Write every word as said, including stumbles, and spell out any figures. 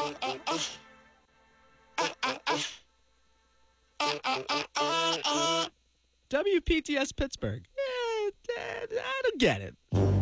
W P T S Pittsburgh. Eh, eh, I don't get it.